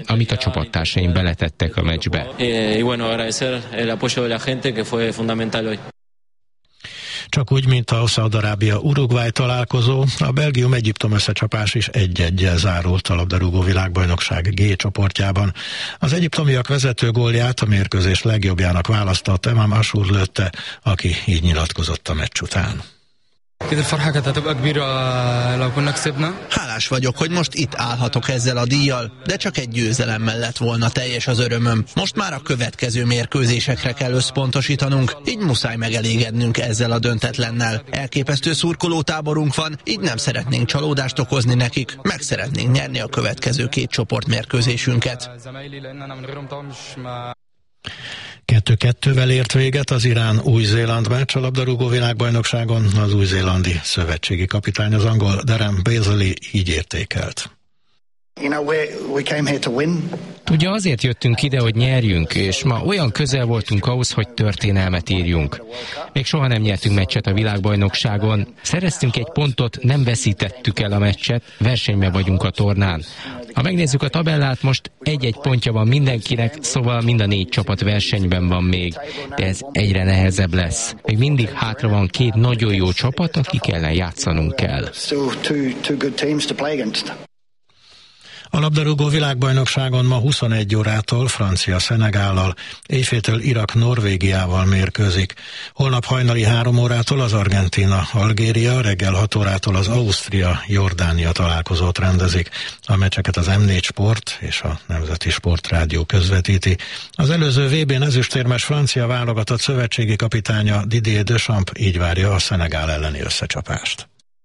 amit a csapattársaim beletettek a meccsbe. Csak úgy, mint a Szaúd-Arábia-Uruguay találkozó, a Belgium-Egyiptom összecsapás is 1-1-jel zárult a labdarúgó világbajnokság G csoportjában. Az egyiptomiak vezető gólját a mérkőzés legjobbjának választott Emam Ashur lőtte, aki így nyilatkozott a meccs után. Hálás vagyok, hogy most itt állhatok ezzel a díjjal, de csak egy győzelemmel lett volna teljes az örömöm. Most már a következő mérkőzésekre kell összpontosítanunk, így muszáj megelégednünk ezzel a döntetlennel. Elképesztő szurkolótáborunk van, így nem szeretnénk csalódást okozni nekik, meg szeretnénk nyerni a következő 2 csoportmérkőzésünket. 2-2-vel ért véget az Irán-Új-Zéland meccs a labdarúgó világbajnokságon. Az új-zélandi szövetségi kapitány, az angol Darren Bazley így értékelt. Ugye azért jöttünk ide, hogy nyerjünk, és ma olyan közel voltunk ahhoz, hogy történelmet írjunk. Még soha nem nyertünk meccset a világbajnokságon. Szereztünk egy pontot, nem veszítettük el a meccset, versenyben vagyunk a tornán. Ha megnézzük a tabellát, most 1-1 pontja van mindenkinek, szóval mind a 4 csapat versenyben van még, de ez egyre nehezebb lesz. Még mindig hátra van 2 nagyon jó csapat, akik ellen játszanunk kell. A labdarúgó világbajnokságon ma 21 órától Francia Szenegállal, éjféltől Irak Norvégiával mérkőzik. Holnap hajnali 3 órától az Argentína Algéria, reggel 6 órától az Ausztria Jordánia találkozót rendezik. A meccseket az M4 Sport és a Nemzeti Sportrádió közvetíti. Az előző VB-n ezüstérmes francia válogatott szövetségi kapitánya Didier Deschamps így várja a Szenegál elleni összecsapást.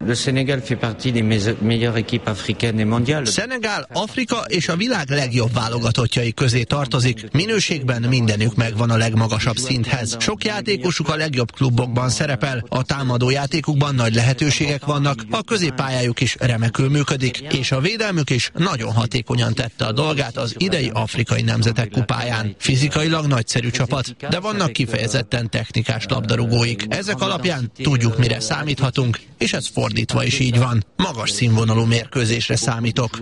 Szenegál Afrika és a világ legjobb válogatottjai közé tartozik. Minőségben mindenük megvan a legmagasabb szinthez. Sok játékosuk a legjobb klubokban szerepel, a támadó játékukban nagy lehetőségek vannak, a középpályájuk is remekül működik, és a védelmük is nagyon hatékonyan tette a dolgát az idei afrikai nemzetek kupáján. Fizikailag nagyszerű csapat, de vannak kifejezetten technikás labdarúgóik. Ezek alapján tudjuk, mire számíthatunk, és ez fordítva is így van. Magas színvonalú mérkőzésre számítok.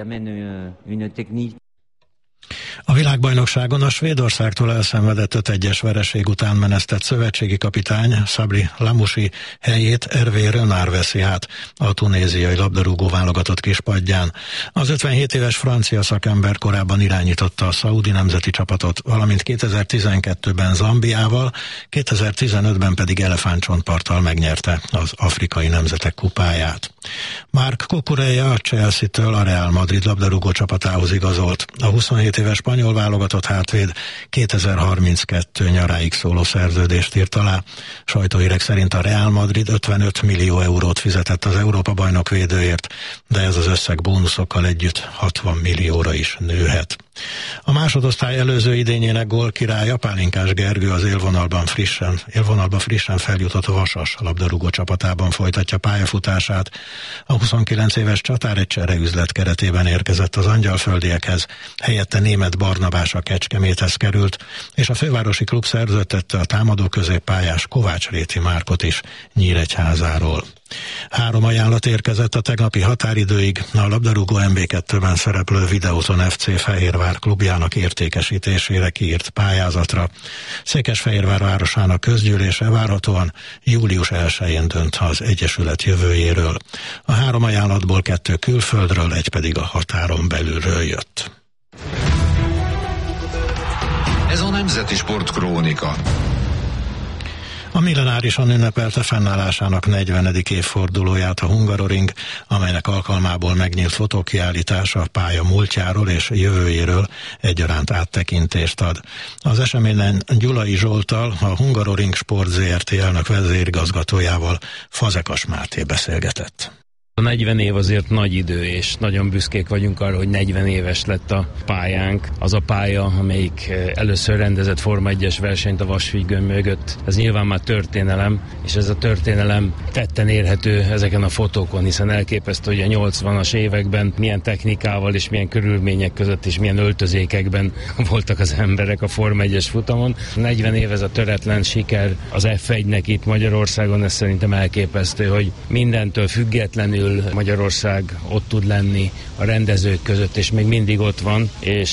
A világbajnokságon a Svédországtól elszenvedett 5-1-es vereség után menesztett szövetségi kapitány Sabri Lamouchi helyét Hervé Renard veszi át a tunéziai labdarúgó válogatott kispadján. Az 57 éves francia szakember korábban irányította a szaúdi nemzeti csapatot, valamint 2012-ben Zambiával, 2015-ben pedig elefántcsontparttal megnyerte az afrikai nemzetek kupáját. Marc Cucurella a Chelsea-től a Real Madrid labdarúgó csapatához igazolt. A 27 éves spanyol válogatott hátvéd 2032 nyaráig szóló szerződést írt alá. Sajtóhírek szerint a Real Madrid 55 millió eurót fizetett az Európa-bajnok védőért, de ez az összeg bónuszokkal együtt 60 millióra is nőhet. A másodosztály előző idényének gólkirálya Pálinkás Gergő az élvonalban frissen feljutott Vasas labdarúgó csapatában folytatja pályafutását. A 29 éves csatár egy csereüzlet keretében érkezett az angyalföldiekhez, helyette Németh Barnabás a Kecskeméthez került, és a fővárosi klub szerződtette a támadó középpályás Kovács Réti Márkot is Nyíregyházáról. 3 ajánlat érkezett a tegnapi határidőig a labdarúgó MB2-ben szereplő Videóton FC Fehérvár klubjának értékesítésére kiírt pályázatra. Székesfehérvár városának közgyűlése várhatóan július 1-én dönt az egyesület jövőjéről. A 3 ajánlatból 2 külföldről, 1 pedig a határon belülről jött. Ez a Nemzeti Sport Krónika. A Millenárisan ünnepelte fennállásának 40. évfordulóját a Hungaroring, amelynek alkalmából megnyílt fotókiállítás a pálya múltjáról és jövőjéről egyaránt áttekintést ad. Az eseményen Gyulai Zsolttal, a Hungaroring Sport Zrt. Elnök vezérigazgatójával Fazekas Máté beszélgetett. A 40 év azért nagy idő, és nagyon büszkék vagyunk arra, hogy 40 éves lett a pályánk. Az a pálya, amelyik először rendezett Forma 1-es versenyt a Vasfüggöny mögött. Ez nyilván már történelem, és ez a történelem tetten érhető ezeken a fotókon, hiszen elképesztő, hogy a 80-as években milyen technikával és milyen körülmények között és milyen öltözékekben voltak az emberek a Forma 1-es futamon. 40 év ez a töretlen siker az F1-nek itt Magyarországon, ez szerintem elképesztő, hogy mindentől függetlenül ahol Magyarország ott tud lenni a rendezők között, és még mindig ott van, és